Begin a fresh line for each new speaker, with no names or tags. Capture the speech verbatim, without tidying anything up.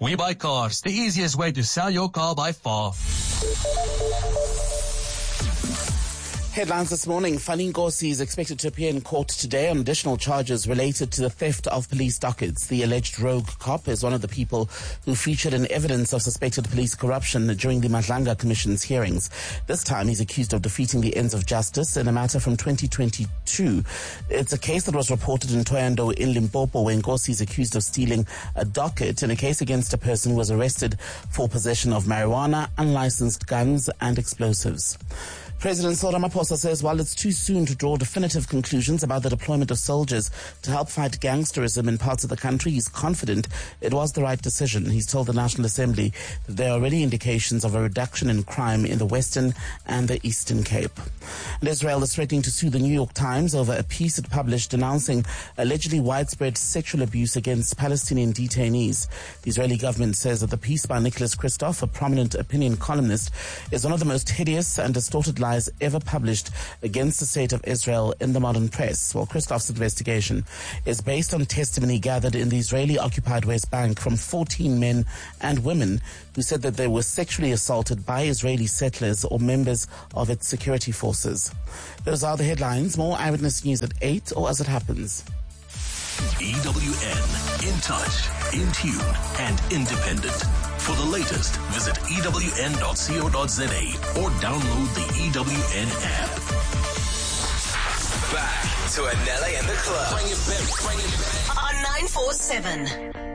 We Buy Cars, the easiest way to sell your car by far.
Headlines this morning. Fanny Nkosi is expected to appear in court today on additional charges related to the theft of police dockets. The alleged rogue cop is one of the people who featured in evidence of suspected police corruption during the Madlanga Commission's hearings. This time he's accused of defeating the ends of justice in a matter from twenty twenty-two. It's a case that was reported in Thohoyandou in Limpopo, where Nkosi is accused of stealing a docket in a case against a person who was arrested for possession of marijuana, unlicensed guns and explosives. President Cyril Ramaphosa says while it's too soon to draw definitive conclusions about the deployment of soldiers to help fight gangsterism in parts of the country, he's confident it was the right decision. He's told the National Assembly that there are already indications of a reduction in crime in the Western and the Eastern Cape. And Israel is threatening to sue the New York Times over a piece it published denouncing allegedly widespread sexual abuse against Palestinian detainees. The Israeli government says that the piece by Nicholas Kristof, a prominent opinion columnist, is one of the most hideous and distorted lies ever published against the state of Israel in the modern press. Well, Kristof's investigation is based on testimony gathered in the Israeli-occupied West Bank from fourteen men and women who said that they were sexually assaulted by Israeli settlers or members of its security forces. Those are the headlines. More Eyewitness News at eight or as it happens.
E W N, in touch, in tune, and independent. For the latest, visit E W N dot co dot za or download the E W N app.
Back to Anele and the Club. Bring it back, bring it back.
On nine four seven.